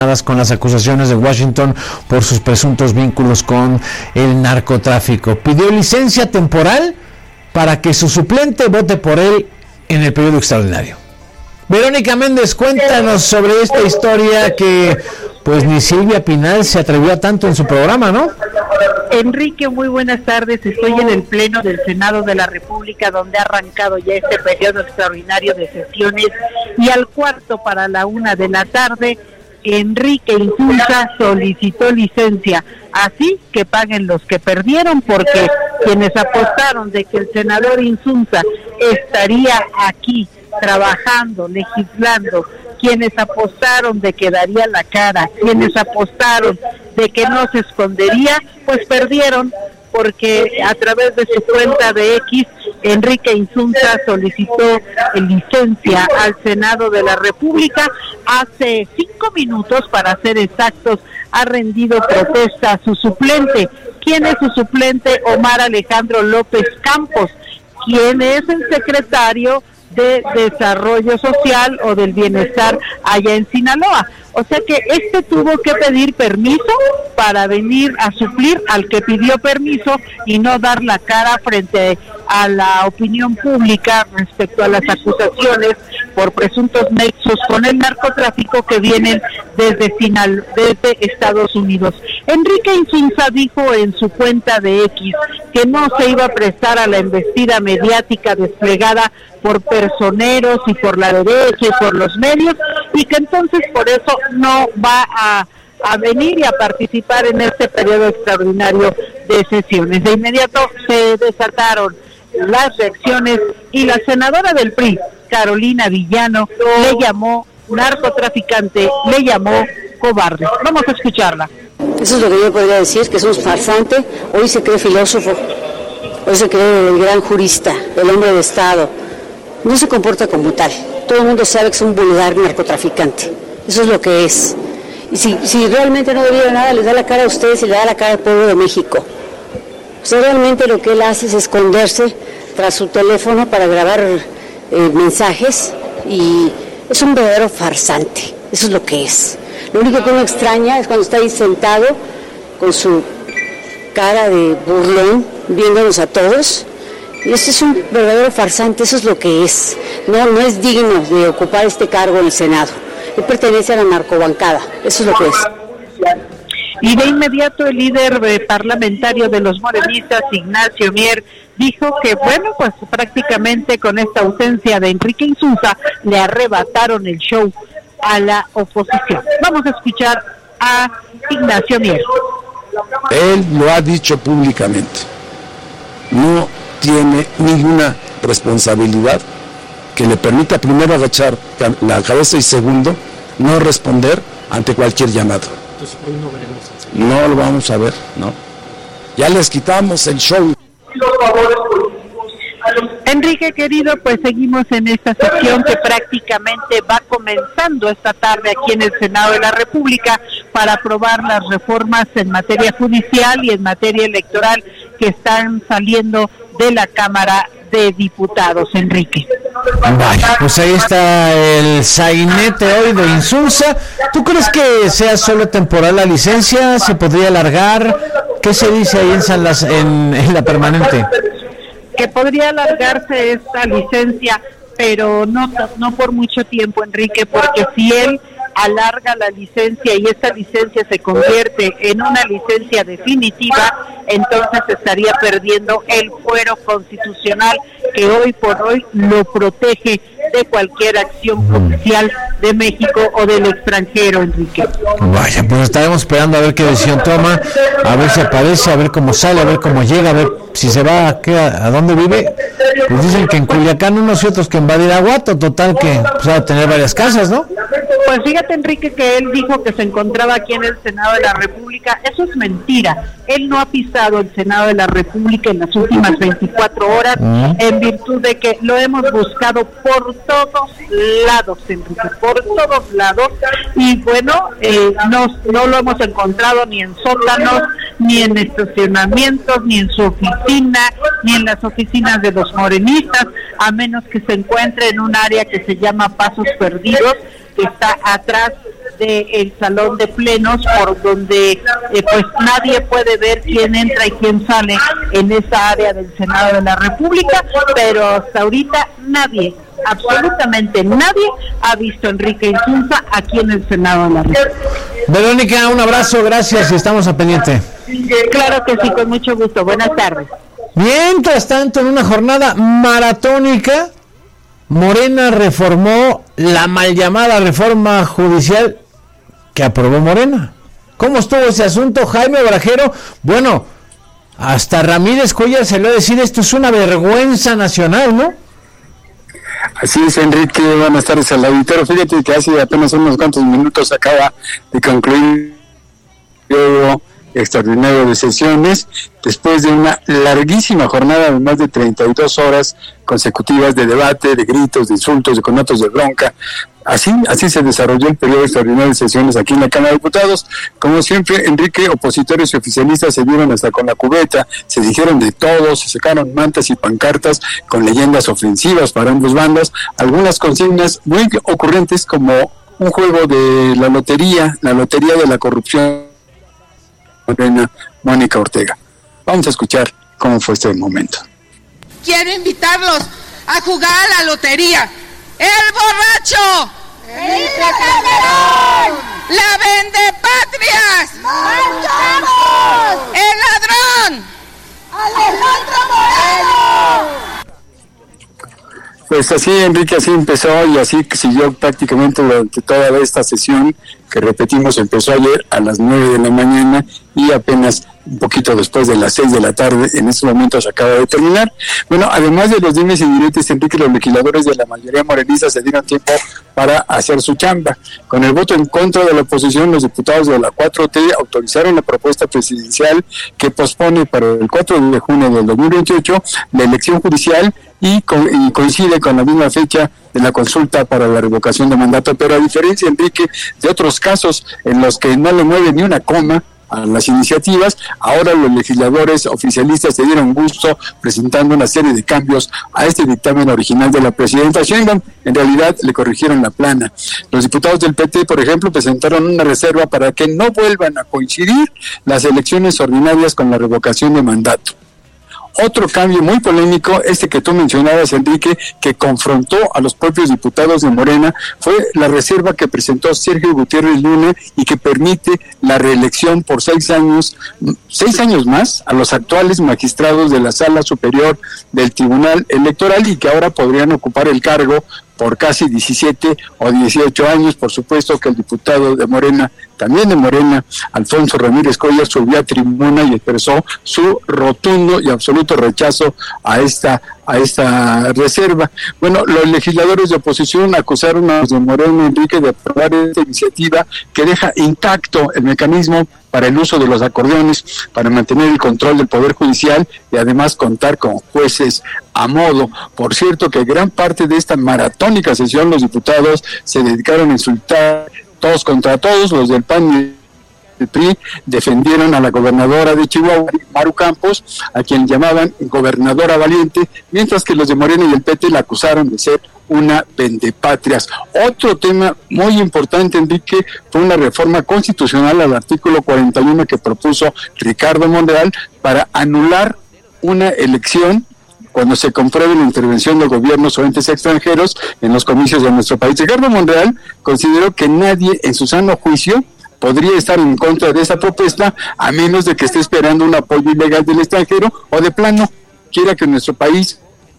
con las acusaciones de Washington por sus presuntos vínculos con el narcotráfico. Pidió licencia temporal para que su suplente vote por él en el periodo extraordinario. Verónica Méndez, cuéntanos sobre esta historia que pues ni Silvia Pinal se atrevió a tanto en su programa, ¿no? Enrique, muy buenas tardes. Estoy en el Pleno del Senado de la República, donde ha arrancado ya este periodo extraordinario de sesiones, y al cuarto para la 1:00 p.m, Enrique Insunza solicitó licencia, así que paguen los que perdieron, porque quienes apostaron de que el senador Insunza estaría aquí trabajando, legislando, quienes apostaron de que daría la cara, quienes apostaron de que no se escondería, pues perdieron, porque a través de su cuenta de X, Enrique Insunza solicitó licencia al Senado de la República. Hace 5 minutos, para ser exactos, ha rendido protesta a su suplente. ¿Quién es su suplente? Omar Alejandro López Campos, quien es el secretario de Desarrollo Social o del Bienestar allá en Sinaloa. O sea que tuvo que pedir permiso para venir a suplir al que pidió permiso y no dar la cara frente a la opinión pública respecto a las acusaciones por presuntos nexos con el narcotráfico que vienen desde Estados Unidos. Enrique Insunza dijo en su cuenta de X que no se iba a prestar a la embestida mediática desplegada por personeros y por la derecha y por los medios, y que entonces por eso no va a venir y a participar en este periodo extraordinario de sesiones. De inmediato se desataron las reacciones y la senadora del PRI, Carolina Villano, le llamó narcotraficante, le llamó cobarde. Vamos a escucharla. Eso es lo que yo podría decir, que es un farsante. Hoy se cree filósofo, hoy se cree el gran jurista, el hombre de Estado. No se comporta como tal. Todo el mundo sabe que es un vulgar narcotraficante. Eso es lo que es. Y si realmente no debiera nada, les da la cara a ustedes y le da la cara al pueblo de México. O sea, realmente lo que él hace es esconderse tras su teléfono para grabar mensajes, y es un verdadero farsante. Eso es lo que es. Lo único que uno extraña es cuando está ahí sentado con su cara de burlón, viéndonos a todos. Y este es un verdadero farsante, eso es lo que es. No es digno de ocupar este cargo en el Senado. Él pertenece a la narcobancada, eso es lo que es. Y de inmediato el líder parlamentario de los morenistas, Ignacio Mier, dijo que bueno, pues prácticamente con esta ausencia de Enrique Insunza le arrebataron el show a la oposición. Vamos a escuchar a Ignacio Mier. Él lo ha dicho públicamente. No tiene ninguna responsabilidad que le permita, primero, agachar la cabeza y, segundo, no responder ante cualquier llamado. Entonces hoy no veremos el Senado. No lo vamos a ver, ¿no? Ya les quitamos el show. Enrique, querido, pues seguimos en esta sesión que prácticamente va comenzando esta tarde aquí en el Senado de la República para aprobar las reformas en materia judicial y en materia electoral que están saliendo de la Cámara de Diputados, Enrique. Vaya, pues ahí está el sainete hoy de Insunza. ¿Tú crees que sea solo temporal la licencia? ¿Se podría alargar? ¿Qué se dice ahí en la permanente? Que podría alargarse esta licencia, pero no por mucho tiempo, Enrique, porque si él alarga la licencia y esta licencia se convierte en una licencia definitiva, entonces estaría perdiendo el fuero constitucional que hoy por hoy lo protege de cualquier acción judicial de México o del extranjero, Enrique. Vaya, pues estaremos esperando a ver qué decisión toma, a ver si aparece, a ver cómo sale, a ver cómo llega, a ver si se va a dónde vive. Pues dicen que en Culiacán unos y otros que en Badiraguato, total que pues, va a tener varias casas, ¿no? Pues fíjate, Enrique, que él dijo que se encontraba aquí en el Senado de la República. Eso es mentira. Él no ha pisado el Senado de la República en las últimas 24 horas, en virtud de que lo hemos buscado por todos lados, Enrique, por todos lados, y bueno, no lo hemos encontrado ni en sótanos, ni en estacionamientos, ni en su oficina, ni en las oficinas de los morenistas, a menos que se encuentre en un área que se llama Pasos Perdidos, que está atrás del salón de plenos, por donde pues nadie puede ver quién entra y quién sale en esa área del Senado de la República, pero hasta ahorita nadie, absolutamente nadie, ha visto a Enrique Insunza aquí en el Senado de la República. Verónica, un abrazo, gracias y estamos a pendiente. Claro que sí, con mucho gusto. Buenas tardes. Mientras tanto, en una jornada maratónica, Morena reformó la mal llamada reforma judicial que aprobó Morena. ¿Cómo estuvo ese asunto, Jaime Brajero? Bueno, hasta Ramírez Cuellar se lo va a decir, esto es una vergüenza nacional, ¿no? Así es, Enrique, buenas tardes al auditorio. Fíjate que hace apenas unos cuantos minutos acaba de concluir el periodo extraordinario de sesiones, después de una larguísima jornada de más de 32 horas consecutivas de debate, de gritos, de insultos, de conatos de bronca. Así se desarrolló el periodo extraordinario de sesiones aquí en la Cámara de Diputados. Como siempre, Enrique, opositores y oficialistas se vieron hasta con la cubeta, se dijeron de todo, se sacaron mantas y pancartas con leyendas ofensivas para ambos bandos, algunas consignas muy ocurrentes como un juego de la lotería de la corrupción, Mónica Ortega. Vamos a escuchar cómo fue este momento. Quiero invitarlos a jugar a la lotería. ¡El borracho! ¡Felipe Calderón! ¡La vendepatrias! ¡Marchamos! ¡El ladrón! ¡Alejandro Moreno! Pues así, Enrique, así empezó y así siguió prácticamente durante toda esta sesión que repetimos, empezó ayer a las 9 de la mañana y apenas un poquito después de las 6 de la tarde, en estos momentos acaba de terminar. Bueno, además de los dimes y diretes, Enrique, los legisladores de la mayoría morenista se dieron tiempo para hacer su chamba. Con el voto en contra de la oposición, los diputados de la 4T autorizaron la propuesta presidencial que pospone para el 4 de junio del 2028 la elección judicial y coincide con la misma fecha de la consulta para la revocación de mandato, pero a diferencia, Enrique, de otros casos en los que no le mueve ni una coma a las iniciativas, ahora los legisladores oficialistas se dieron gusto presentando una serie de cambios a este dictamen original de la presidenta Sheinbaum. En realidad le corrigieron la plana. Los diputados del PT, por ejemplo, presentaron una reserva para que no vuelvan a coincidir las elecciones ordinarias con la revocación de mandato. Otro cambio muy polémico, este que tú mencionabas, Enrique, que confrontó a los propios diputados de Morena, fue la reserva que presentó Sergio Gutiérrez Luna y que permite la reelección por 6 años más a los actuales magistrados de la Sala Superior del Tribunal Electoral y que ahora podrían ocupar el cargo por casi 17 o 18 años. Por supuesto que el diputado de Morena, también de Morena, Alfonso Ramírez Cuellar, subió a tribuna y expresó su rotundo y absoluto rechazo a esta reserva. Bueno, los legisladores de oposición acusaron a los de Morena, Enrique, de aprobar esta iniciativa que deja intacto el mecanismo para el uso de los acordeones, para mantener el control del Poder Judicial y además contar con jueces a modo. Por cierto que gran parte de esta maratónica sesión los diputados se dedicaron a insultar todos contra todos. Los del PAN y el PRI defendieron a la gobernadora de Chihuahua, Maru Campos, a quien llamaban gobernadora valiente, mientras que los de Morena y el PT la acusaron de ser una vendepatrias. Otro tema muy importante, Enrique, fue una reforma constitucional al artículo 41 que propuso Ricardo Monreal para anular una elección cuando se compruebe la intervención de gobiernos o entes extranjeros en los comicios de nuestro país. Ricardo Monreal consideró que nadie en su sano juicio podría estar en contra de esa propuesta a menos de que esté esperando un apoyo ilegal del extranjero o de plano quiera que nuestro país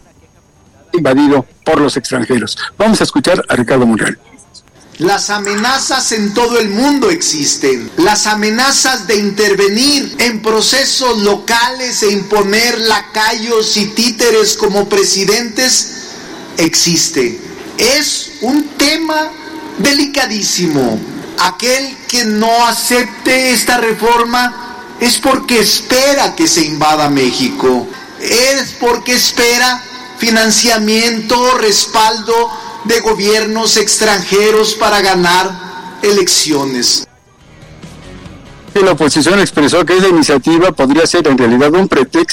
invadido por los extranjeros. Vamos a escuchar a Ricardo Monreal. Las amenazas en todo el mundo existen. Las amenazas de intervenir en procesos locales e imponer lacayos y títeres como presidentes existen. Es un tema delicadísimo. Aquel que no acepte esta reforma es porque espera que se invada México. Es porque espera financiamiento, respaldo de gobiernos extranjeros para ganar elecciones. La oposición expresó que esa iniciativa podría ser en realidad un pretexto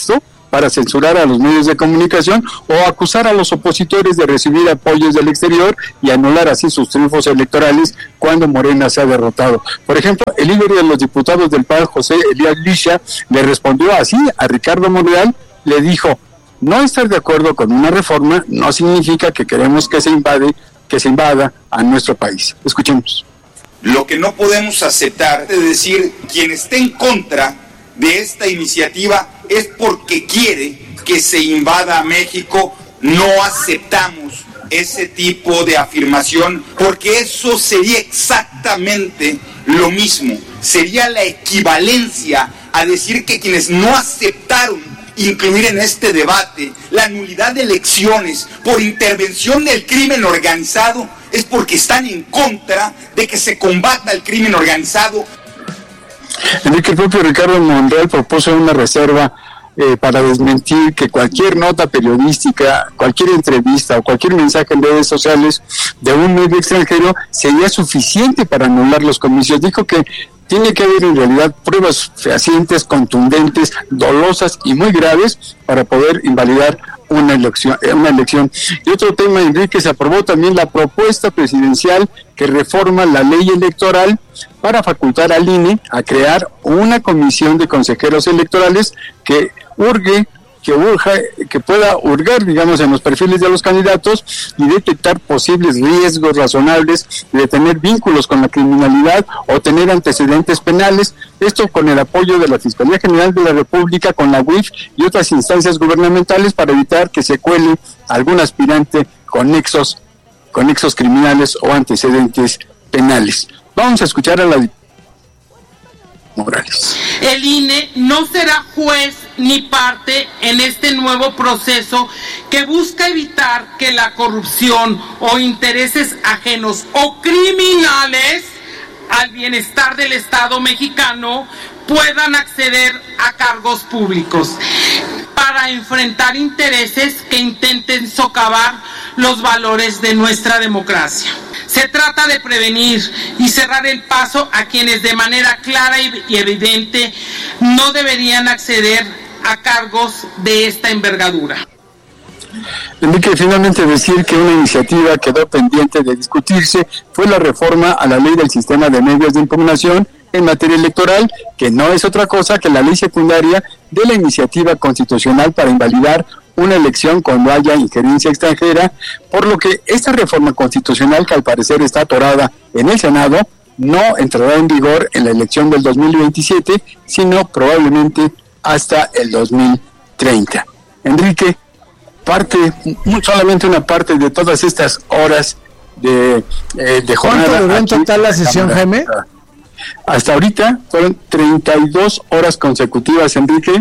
para censurar a los medios de comunicación o acusar a los opositores de recibir apoyos del exterior y anular así sus triunfos electorales cuando Morena se ha derrotado. Por ejemplo, el líder de los diputados del PAN, José Elías Licha, le respondió así a Ricardo Monreal, le dijo: no estar de acuerdo con una reforma no significa que queremos que se invada a nuestro país. Escuchemos. Lo que no podemos aceptar es decir, quien esté en contra de esta iniciativa es porque quiere que se invada a México. No aceptamos ese tipo de afirmación, porque eso sería exactamente lo mismo, sería la equivalencia a decir que quienes no aceptaron incluir en este debate la nulidad de elecciones por intervención del crimen organizado es porque están en contra de que se combata el crimen organizado. Enrique, el propio Ricardo Monreal propuso una reserva para desmentir que cualquier nota periodística, cualquier entrevista o cualquier mensaje en redes sociales de un medio extranjero sería suficiente para anular los comicios. Dijo que tiene que haber en realidad pruebas fehacientes, contundentes, dolosas y muy graves para poder invalidar una elección. Y otro tema, Enrique, se aprobó también la propuesta presidencial que reforma la ley electoral para facultar al INE a crear una comisión de consejeros electorales que pueda hurgar, digamos, en los perfiles de los candidatos y detectar posibles riesgos razonables de tener vínculos con la criminalidad o tener antecedentes penales. Esto con el apoyo de la Fiscalía General de la República, con la UIF y otras instancias gubernamentales para evitar que se cuele algún aspirante con nexos criminales o antecedentes penales. Vamos a escuchar a la Morales. El INE no será juez ni parte en este nuevo proceso que busca evitar que la corrupción o intereses ajenos o criminales al bienestar del Estado mexicano puedan acceder a cargos públicos para enfrentar intereses que intenten socavar los valores de nuestra democracia. Se trata de prevenir y cerrar el paso a quienes de manera clara y evidente no deberían acceder a cargos de esta envergadura. Enrique, finalmente decir que una iniciativa quedó pendiente de discutirse fue la reforma a la ley del sistema de medios de impugnación en materia electoral, que no es otra cosa que la ley secundaria de la iniciativa constitucional para invalidar una elección cuando haya injerencia extranjera, por lo que esta reforma constitucional, que al parecer está atorada en el Senado, no entrará en vigor en la elección del 2027, sino probablemente hasta el 2030. Enrique, solamente una parte de todas estas horas de jornada. ¿Cuánto duró en total la sesión, Jaime? Hasta ahorita fueron 32 horas consecutivas, Enrique.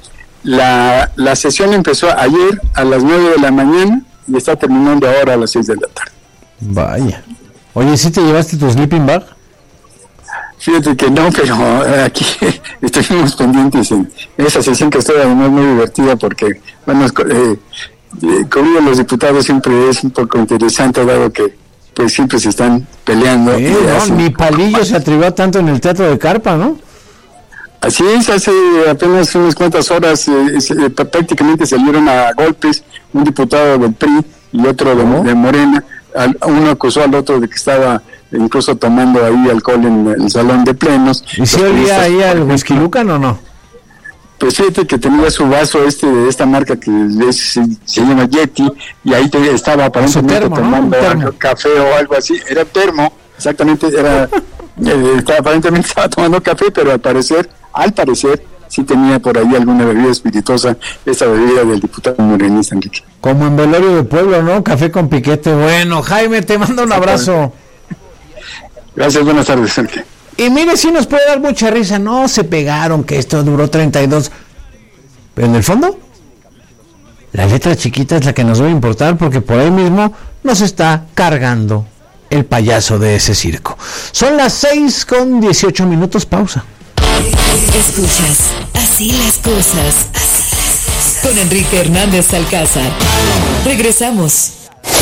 La sesión empezó ayer a las 9 de la mañana y está terminando ahora a las 6 de la tarde. Vaya. Oye, ¿sí te llevaste tu sleeping bag? Fíjate que no, pero aquí estuvimos pendientes en esa sesión, que estuvo además muy divertida porque, bueno, cubrir a los diputados siempre es un poco interesante, dado que pues siempre se están peleando. Ni Palillo se atrevió tanto en el Teatro de Carpa, ¿no? Así es, hace apenas unas cuantas horas prácticamente salieron a golpes un diputado del PRI y otro de Morena. Uno acusó al otro de que estaba incluso tomando ahí alcohol en el salón de plenos. ¿Y si olía ahí al whisky Lucan o no? Pues fíjate que tenía su vaso de esta marca que se llama Yeti, y ahí estaba aparentemente tomando café o algo así. Era termo, exactamente, aparentemente estaba tomando café, pero al parecer sí tenía por ahí alguna bebida espirituosa, esa bebida del diputado morenista, Enrique. Como en velorio de pueblo, ¿no? Café con piquete. Bueno, Jaime, te mando un abrazo. Gracias, buenas tardes, Enrique. Y mire, sí nos puede dar mucha risa. No se pegaron, que esto duró 32. Pero en el fondo, la letra chiquita es la que nos va a importar, porque por ahí mismo nos está cargando el payaso de ese circo. Son las 6:18, pausa. Escuchas Así las cosas con Enrique Hernández Alcázar. Regresamos.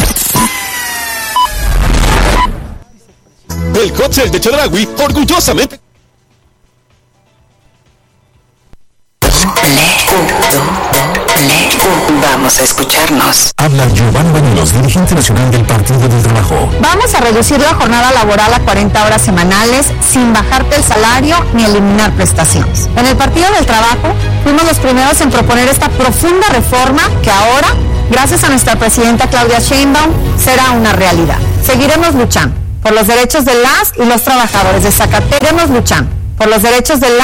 El cóctel de Chedraui, orgullosamente. Vamos a escucharnos. Habla Giovanni Bañuelos, dirigente nacional del Partido del Trabajo. Vamos a reducir la jornada laboral a 40 horas semanales sin bajarte el salario ni eliminar prestaciones. En el Partido del Trabajo fuimos los primeros en proponer esta profunda reforma que ahora, gracias a nuestra presidenta Claudia Sheinbaum, será una realidad. Seguiremos luchando por los derechos de las y los trabajadores de Zacatecas. Seguiremos luchando por los derechos de las